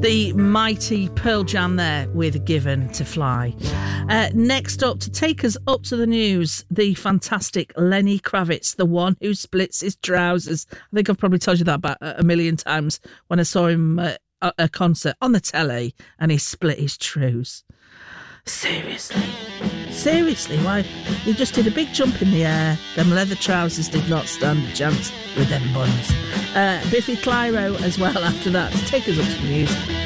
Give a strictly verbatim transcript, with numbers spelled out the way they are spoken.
The mighty Pearl Jam there with Given to Fly. Uh, next up, to take us up to the news, the fantastic Lenny Kravitz, the one who splits his trousers. I think I've probably told you that about a million times when I saw him at a concert on the telly and he split his trews. Seriously? Seriously? Why? He just did a big jump in the air. Them leather trousers did not stand a chance with them buns. Uh, Biffy Clyro as well after that. Take us up to the news.